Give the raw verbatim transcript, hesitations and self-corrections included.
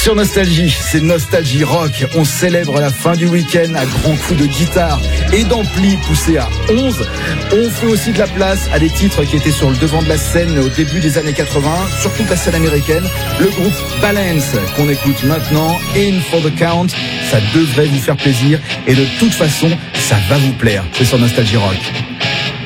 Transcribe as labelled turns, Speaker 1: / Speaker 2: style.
Speaker 1: Sur Nostalgie, c'est Nostalgie Rock. On célèbre la fin du week-end à grands coups de guitare et d'ampli poussés à onze. On fait aussi de la place à des titres qui étaient sur le devant de la scène au début des années quatre-vingts, surtout de la scène américaine. Le groupe Balance, qu'on écoute maintenant, In for the Count, ça devrait vous faire plaisir et de toute façon, ça va vous plaire. C'est sur Nostalgie Rock.